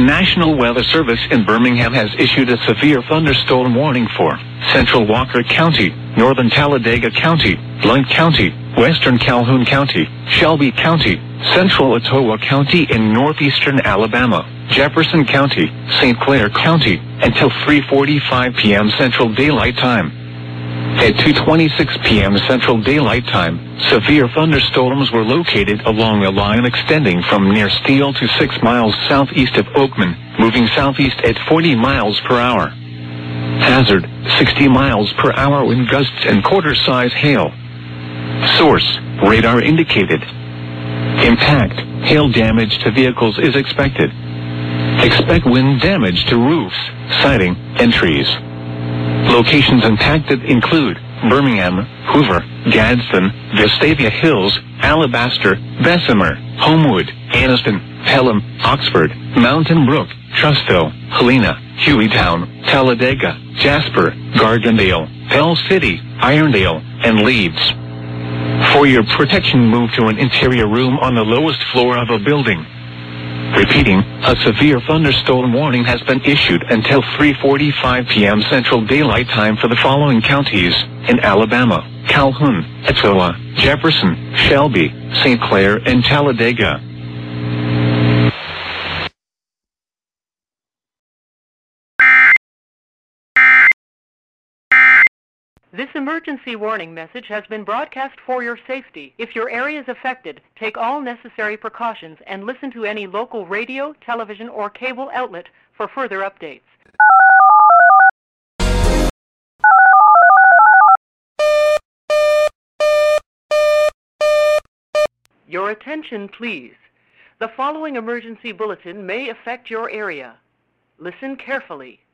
National Weather Service in Birmingham has issued a severe thunderstorm warning for Central Walker County, Northern Talladega County, Blount County, Western Calhoun County, Shelby County, Central Etowah County in northeastern Alabama, Jefferson County, St. Clair County, until 3:45 p.m. Central Daylight Time. At 2:26 p.m. Central Daylight Time, severe thunderstorms were located along a line extending from near Steele to 6 miles southeast of Oakman, moving southeast at 40 miles per hour. Hazard, 60 miles per hour wind gusts and quarter-size hail. Source, radar indicated. Impact, hail damage to vehicles is expected. Expect wind damage to roofs, siding, and trees. Locations impacted include Birmingham, Hoover, Gadsden, Vestavia Hills, Alabaster, Bessemer, Homewood, Anniston, Pelham, Oxford, Mountain Brook, Trussville, Helena, Hueytown, Talladega, Jasper, Gardendale, Pell City, Irondale, and Leeds. For your protection, move to an interior room on the lowest floor of a building. Repeating, a severe thunderstorm warning has been issued until 3:45 p.m. Central Daylight Time for the following counties in Alabama: Calhoun, Etowah, Jefferson, Shelby, St. Clair, and Talladega. This emergency warning message has been broadcast for your safety. If your area is affected, take all necessary precautions and listen to any local radio, television, or cable outlet for further updates. Your attention, please. The following emergency bulletin may affect your area. Listen carefully.